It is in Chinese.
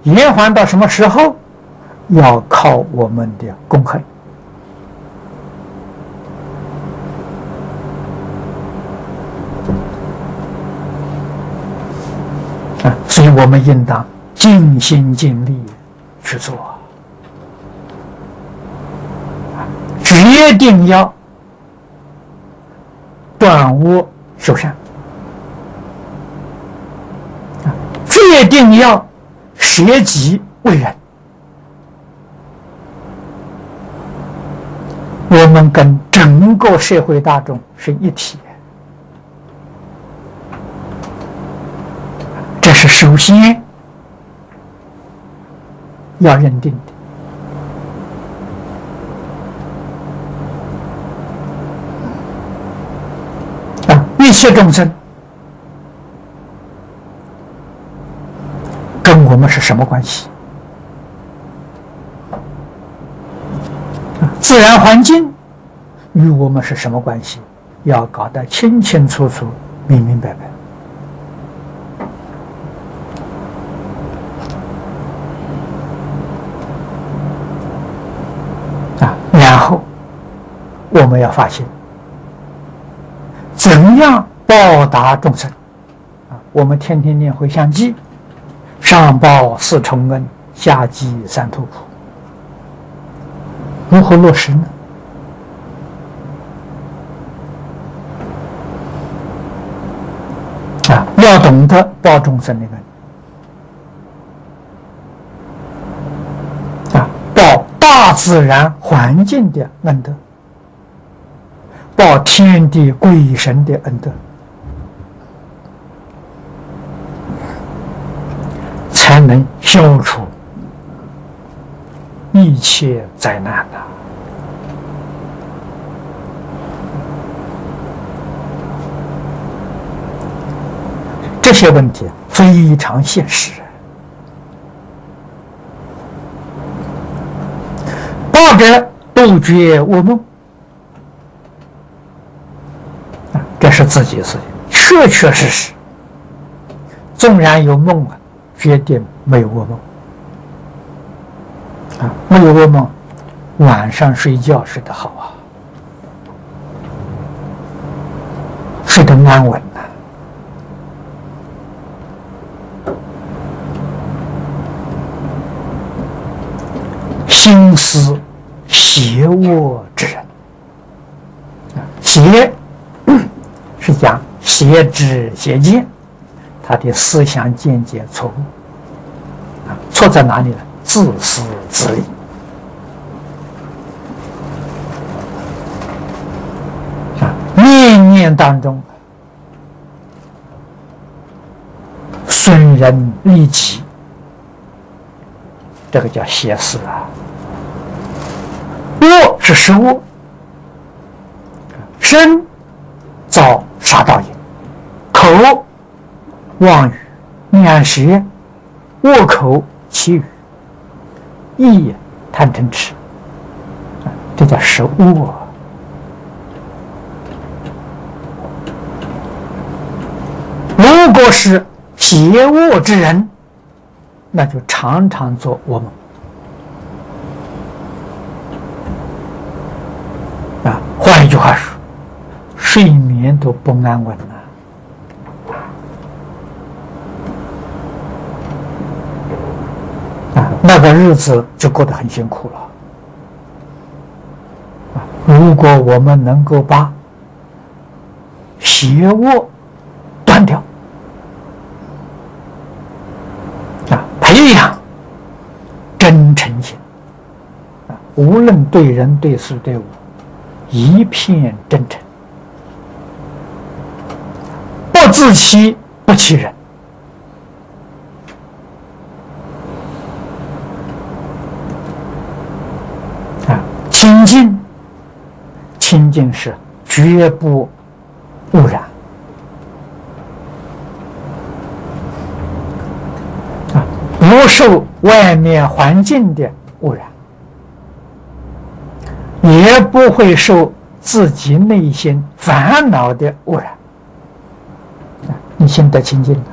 延缓到什么时候？要靠我们的功恨。所以我们应当尽心尽力去做，决定要断恶修善，决定要舍己为人。我们跟整个社会大众是一体，这是首先要认定的。一切众生跟我们是什么关系？自然环境与我们是什么关系？要搞得清清楚楚、明明白白。然后我们要发现怎样报答众生。我们天天念回向偈，上报四重恩，下济三途苦。如何落实呢？要懂得报众生的恩，报大自然环境的恩德，报天地鬼神的恩德，才能消除一切灾难呐！这些问题非常现实，报者杜绝恶梦，这是自己的事情，确确实实。纵然有梦绝对没有噩梦。没有噩梦，晚上睡觉睡得好啊，睡得安稳呐。心思邪恶之人，邪是讲邪知邪见，他的思想见解错误，错在哪里呢？自私自利。念念当中损人利己，这个叫邪思啊。恶是食恶，身造杀盗淫，口妄语两舌，恶口绮语，意贪嗔痴，这叫食恶。如果是邪恶之人，那就常常做噩梦换一句话说，睡眠都不安稳了那个日子就过得很辛苦了如果我们能够把邪恶断掉培养真诚心无论对人对事对物一片真诚，不自欺不欺人清净，清净是绝不污染不受外面环境的污染，也不会受自己内心烦恼的污染你心得清净了